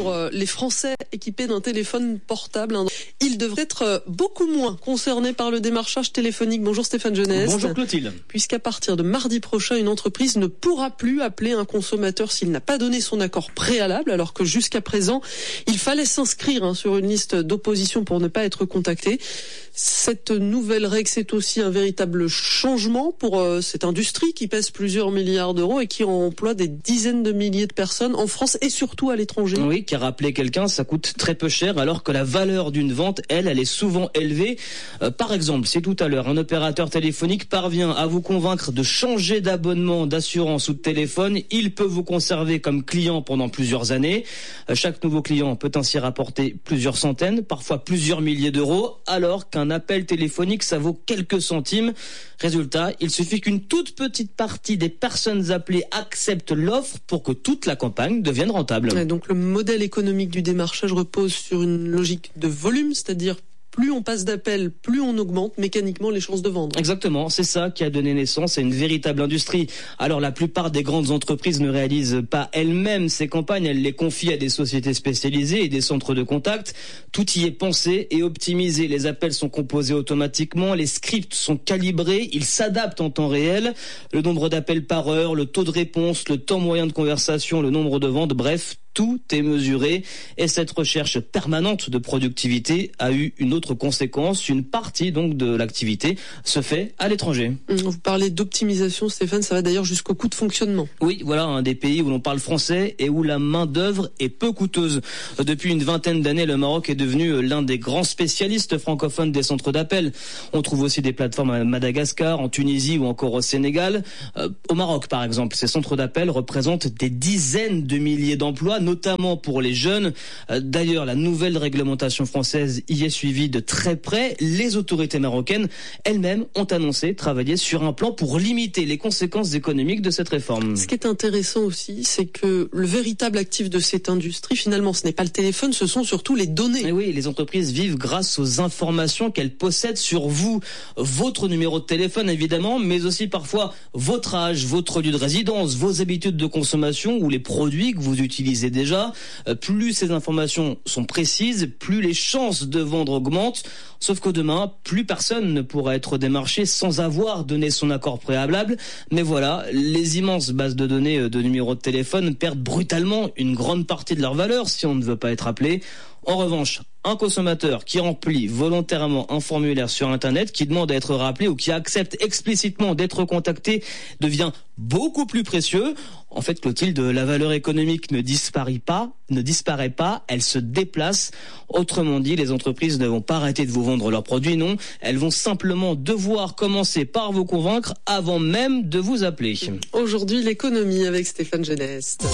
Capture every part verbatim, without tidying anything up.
pour les Français équipés d'un téléphone portable. Ils devraient être beaucoup moins concernés par le démarchage téléphonique. Bonjour Stéphane Genest. Bonjour Clotilde. Puisqu'à partir de mardi prochain, une entreprise ne pourra plus appeler un consommateur s'il n'a pas donné son accord préalable, alors que jusqu'à présent, il fallait s'inscrire hein, sur une liste d'opposition pour ne pas être contacté. Cette nouvelle règle, c'est aussi un véritable changement pour euh, cette industrie qui pèse plusieurs milliards d'euros et qui emploie des dizaines de milliers de personnes en France et surtout à l'étranger. Oui, car appeler quelqu'un, ça coûte très peu cher, alors que la valeur d'une vente, elle, elle est souvent élevée. Euh, par exemple, si tout à l'heure, un opérateur téléphonique parvient à vous convaincre de changer d'abonnement, d'assurance ou de téléphone, il peut vous conserver comme client pendant plusieurs années. Euh, chaque nouveau client peut ainsi rapporter plusieurs centaines, parfois plusieurs milliers d'euros, alors qu'un Un appel téléphonique, ça vaut quelques centimes. Résultat, il suffit qu'une toute petite partie des personnes appelées acceptent l'offre pour que toute la campagne devienne rentable. Et donc le modèle économique du démarchage repose sur une logique de volume, c'est-à-dire plus on passe d'appels, plus on augmente mécaniquement les chances de vendre. Exactement, c'est ça qui a donné naissance à une véritable industrie. Alors la plupart des grandes entreprises ne réalisent pas elles-mêmes ces campagnes, elles les confient à des sociétés spécialisées et des centres de contact. Tout y est pensé et optimisé. Les appels sont composés automatiquement, les scripts sont calibrés, ils s'adaptent en temps réel. Le nombre d'appels par heure, le taux de réponse, le temps moyen de conversation, le nombre de ventes, bref, tout est mesuré. Et cette recherche permanente de productivité a eu une autre conséquence. Une partie donc de l'activité se fait à l'étranger. Vous parlez d'optimisation, Stéphane, ça va d'ailleurs jusqu'au coût de fonctionnement. Oui, voilà un des pays où l'on parle français et où la main d'œuvre est peu coûteuse. Depuis une vingtaine d'années, le Maroc est devenu l'un des grands spécialistes francophones des centres d'appel. On trouve aussi des plateformes à Madagascar, en Tunisie ou encore au Sénégal. Euh, au Maroc, par exemple, ces centres d'appel représentent des dizaines de milliers d'emplois, notamment pour les jeunes. D'ailleurs, la nouvelle réglementation française y est suivie de très près. Les autorités marocaines elles-mêmes ont annoncé travailler sur un plan pour limiter les conséquences économiques de cette réforme. Ce qui est intéressant aussi, c'est que le véritable actif de cette industrie, finalement, ce n'est pas le téléphone, ce sont surtout les données. Et oui, les entreprises vivent grâce aux informations qu'elles possèdent sur vous. Votre numéro de téléphone, évidemment, mais aussi parfois votre âge, votre lieu de résidence, vos habitudes de consommation ou les produits que vous utilisez déjà. Plus ces informations sont précises, plus les chances de vendre augmentent. Sauf qu'au demain, plus personne ne pourra être démarché sans avoir donné son accord préalable. Mais voilà, les immenses bases de données de numéros de téléphone perdent brutalement une grande partie de leur valeur si on ne veut pas être appelé. En revanche, un consommateur qui remplit volontairement un formulaire sur Internet, qui demande à être rappelé ou qui accepte explicitement d'être contacté devient beaucoup plus précieux. En fait, Clotilde, la valeur économique ne disparaît pas, ne disparaît pas, elle se déplace. Autrement dit, les entreprises ne vont pas arrêter de vous vendre leurs produits, non. Elles vont simplement devoir commencer par vous convaincre avant même de vous appeler. Aujourd'hui, l'économie avec Stéphane Genest.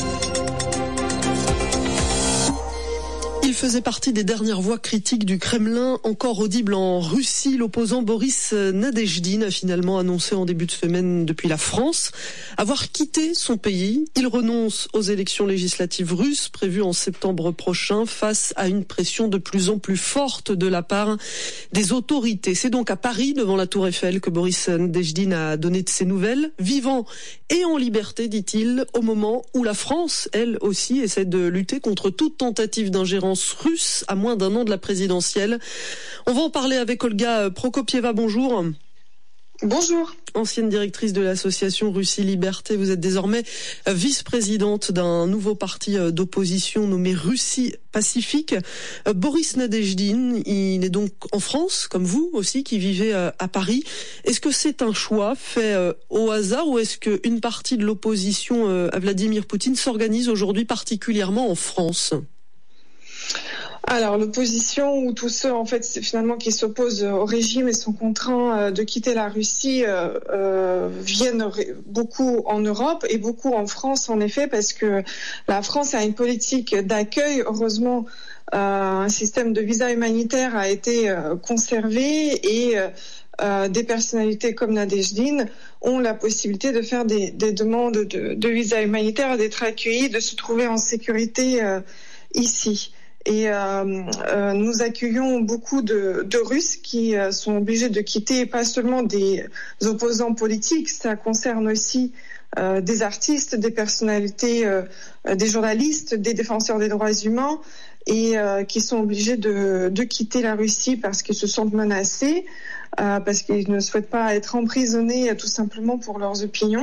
Il faisait partie des dernières voix critiques du Kremlin, encore audible en Russie. L'opposant Boris Nadezhdin a finalement annoncé en début de semaine depuis la France avoir quitté son pays. Il renonce aux élections législatives russes prévues en septembre prochain face à une pression de plus en plus forte de la part des autorités. C'est donc à Paris, devant la Tour Eiffel, que Boris Nadezhdin a donné de ses nouvelles. Vivant et en liberté, dit-il, au moment où la France, elle aussi, essaie de lutter contre toute tentative d'ingérence russe à moins d'un an de la présidentielle. On va en parler avec Olga Prokopieva. Bonjour. Bonjour. Ancienne directrice de l'association Russie Liberté, vous êtes désormais vice-présidente d'un nouveau parti d'opposition nommé Russie Pacifique. Boris Nadezhdin, il est donc en France, comme vous aussi, qui vivez à Paris. Est-ce que c'est un choix fait au hasard ou est-ce qu'une partie de l'opposition à Vladimir Poutine s'organise aujourd'hui particulièrement en France ? Alors l'opposition ou tous ceux en fait finalement qui s'opposent au régime et sont contraints de quitter la Russie euh, euh, viennent beaucoup en Europe et beaucoup en France en effet parce que la France a une politique d'accueil. Heureusement, euh, un système de visa humanitaire a été euh, conservé et euh, euh, des personnalités comme Nadezhdin ont la possibilité de faire des, des demandes de, de visa humanitaire, d'être accueillis, de se trouver en sécurité euh, ici. Et euh, euh, nous accueillons beaucoup de, de Russes qui euh, sont obligés de quitter, pas seulement des opposants politiques, ça concerne aussi euh, des artistes, des personnalités, euh, des journalistes, des défenseurs des droits humains, et euh, qui sont obligés de, de quitter la Russie parce qu'ils se sentent menacés, euh, parce qu'ils ne souhaitent pas être emprisonnés tout simplement pour leurs opinions.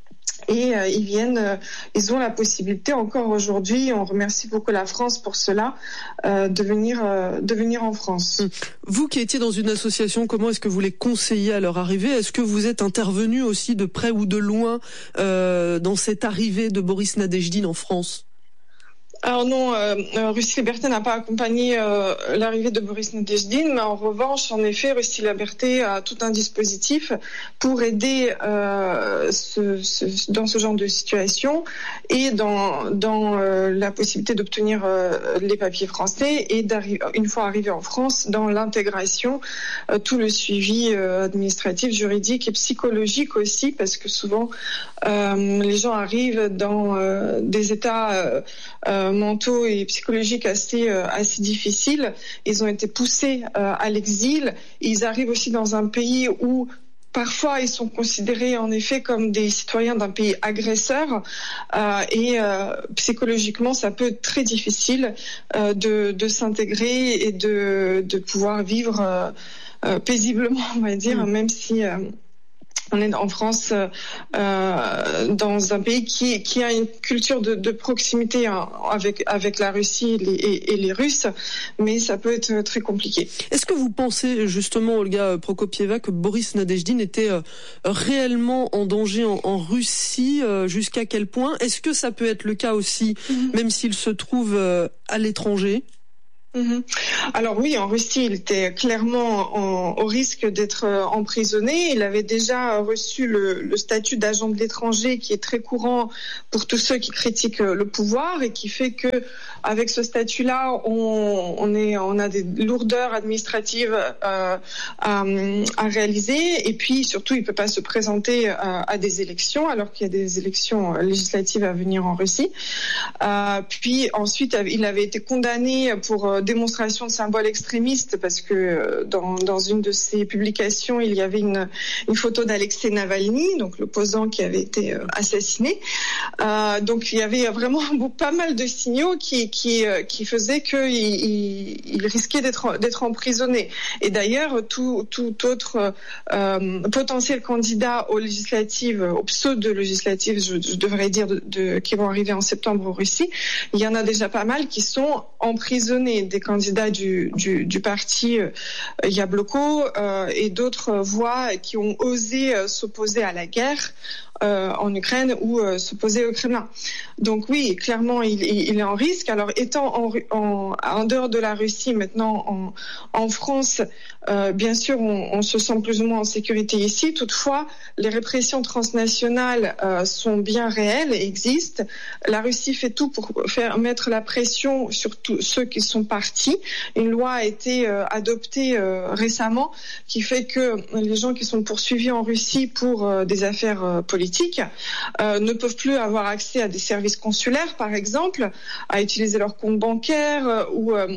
Et euh, ils viennent, euh, ils ont la possibilité encore aujourd'hui, on remercie beaucoup la France pour cela, euh, de venir, euh, de venir en France. Vous qui étiez dans une association, comment est-ce que vous les conseillez à leur arrivée ? Est-ce que vous êtes intervenu aussi de près ou de loin euh, dans cette arrivée de Boris Nadezhdine en France ? Alors non, euh, Russie Liberté n'a pas accompagné euh, l'arrivée de Boris Nadezhdine, mais en revanche, en effet, Russie Liberté a tout un dispositif pour aider euh, ce, ce, dans ce genre de situation et dans, dans euh, la possibilité d'obtenir euh, les papiers français et une fois arrivé en France, dans l'intégration, euh, tout le suivi euh, administratif, juridique et psychologique aussi, parce que souvent euh, les gens arrivent dans euh, des états euh, euh, mentaux et psychologiques assez euh, assez difficiles. Ils ont été poussés euh, à l'exil. Ils arrivent aussi dans un pays où parfois ils sont considérés en effet comme des citoyens d'un pays agresseur euh, et euh, psychologiquement ça peut être très difficile euh, de de s'intégrer et de de pouvoir vivre euh, euh, paisiblement, on va dire, mmh. même si euh, on est en France, euh, dans un pays qui, qui a une culture de, de proximité hein, avec, avec la Russie et les, et, et les Russes, mais ça peut être très compliqué. Est-ce que vous pensez justement, Olga Prokopieva, que Boris Nadezhdine était euh, réellement en danger en, en Russie ? euh, Jusqu'à quel point ? Est-ce que ça peut être le cas aussi, mmh. même s'il se trouve euh, à l'étranger ? Mmh. Alors oui, en Russie, il était clairement en, au risque d'être emprisonné. Il avait déjà reçu le, le statut d'agent de l'étranger, qui est très courant pour tous ceux qui critiquent le pouvoir et qui fait que, avec ce statut-là, on, on, est, on a des lourdeurs administratives euh, à, à réaliser. Et puis surtout, il ne peut pas se présenter à, à des élections, alors qu'il y a des élections législatives à venir en Russie. Euh, puis ensuite, il avait été condamné pour démonstration de symboles extrémistes parce que dans, dans une de ses publications, il y avait une, une photo d'Alexei Navalny, donc l'opposant qui avait été assassiné. Euh, donc il y avait vraiment pas mal de signaux qui, qui, qui faisaient qu'il il, il risquait d'être, d'être emprisonné. Et d'ailleurs, tout, tout autre euh, potentiel candidat aux législatives, aux pseudo-législatives, je, je devrais dire, de, de, qui vont arriver en septembre en Russie, il y en a déjà pas mal qui sont emprisonnés. Des candidats du, du, du parti euh, Yabloko euh, et d'autres voix qui ont osé euh, s'opposer à la guerre euh, en Ukraine ou euh, s'opposer au Kremlin. Donc oui, clairement, il, il est en risque. Alors étant en, en, en dehors de la Russie, maintenant en, en France, euh, bien sûr, on, on se sent plus ou moins en sécurité ici. Toutefois, les répressions transnationales euh, sont bien réelles et existent. La Russie fait tout pour faire mettre la pression sur tous ceux qui sont partis. Une loi a été euh, adoptée euh, récemment qui fait que les gens qui sont poursuivis en Russie pour euh, des affaires euh, politiques euh, ne peuvent plus avoir accès à des services consulaires, par exemple, à utiliser leur compte bancaire euh, ou euh,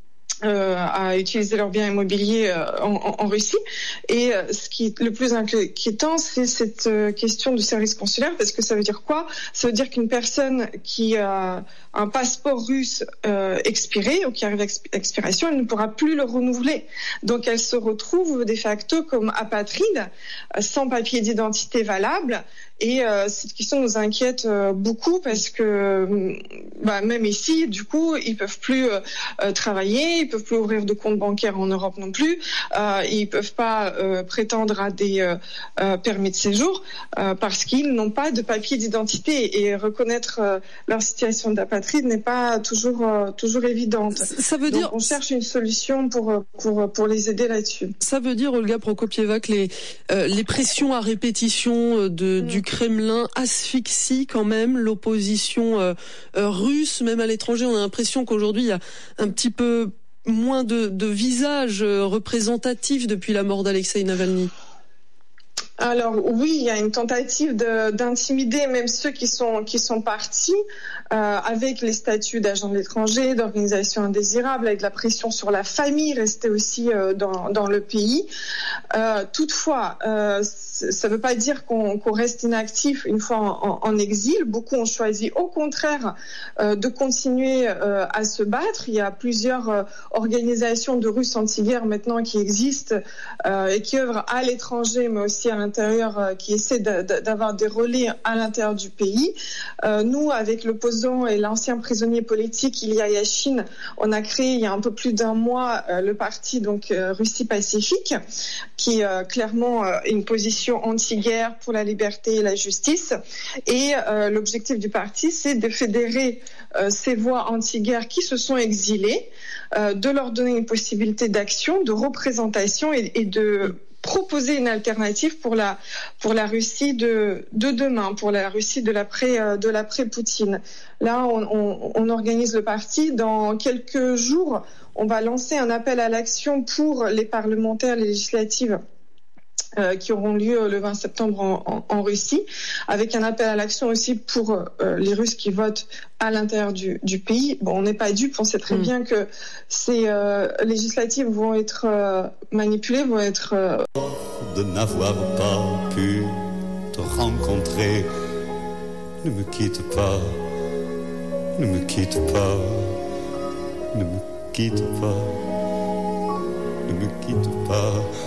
Euh, à utiliser leurs biens immobiliers euh, en, en, en Russie. Et euh, ce qui est le plus inquiétant, c'est cette euh, question du service consulaire, parce que ça veut dire quoi ? Ça veut dire qu'une personne qui a un passeport russe euh, expiré ou qui arrive à expiration, elle ne pourra plus le renouveler. Donc elle se retrouve de facto comme apatride, euh, sans papier d'identité valable. Et euh, cette question nous inquiète euh, beaucoup parce que bah, même ici, du coup, ils peuvent plus euh, travailler, ils peuvent plus ouvrir de compte bancaire en Europe non plus, euh, ils peuvent pas euh, prétendre à des euh, euh, permis de séjour euh, parce qu'ils n'ont pas de papier d'identité et reconnaître euh, leur situation d'apatride n'est pas toujours euh, toujours évidente. Ça veut dire Donc on cherche une solution pour pour pour les aider là-dessus. Ça veut dire, Olga Prokopieva, que les euh, les pressions à répétition de mmh. du Kremlin asphyxie quand même l'opposition euh, euh, russe, même à l'étranger. On a l'impression qu'aujourd'hui, il y a un petit peu moins de, de visages représentatifs depuis la mort d'Alexei Navalny. Alors oui, il y a une tentative de, d'intimider même ceux qui sont qui sont partis euh, avec les statuts d'agents de l'étranger, d'organisation indésirable, avec la pression sur la famille restée aussi euh, dans dans le pays. Euh, toutefois, euh, ça ne veut pas dire qu'on, qu'on reste inactif une fois en, en exil. Beaucoup ont choisi au contraire euh, de continuer euh, à se battre. Il y a plusieurs euh, organisations de Russes anti-guerre maintenant qui existent euh, et qui œuvrent à l'étranger, mais aussi à l'intérieur, euh, qui essaient de, de, d'avoir des relais à l'intérieur du pays. Euh, nous, avec l'opposant et l'ancien prisonnier politique Ilya Yashin, on a créé il y a un peu plus d'un mois euh, le parti donc euh, Russie Pacifique, qui euh, clairement euh, est une position anti-guerre pour la liberté et la justice. Et euh, l'objectif du parti, c'est de fédérer euh, ces voix anti-guerre qui se sont exilées, euh, de leur donner une possibilité d'action, de représentation et, et de proposer une alternative pour la pour la Russie de de demain, pour la Russie de l'après euh, de l'après Poutine. Là, on, on, on organise le parti. Dans quelques jours, on va lancer un appel à l'action pour les parlementaires, les législatives Euh, qui auront lieu le vingt septembre en, en, en Russie, avec un appel à l'action aussi pour euh, les Russes qui votent à l'intérieur du, du pays. Bon, on n'est pas dupes, on sait très mmh. bien que ces euh, législatives vont être euh, manipulées, vont être... Euh... De n'avoir pas pu te rencontrer, ne me quitte pas, ne me quitte pas, ne me quitte pas, ne me quitte pas.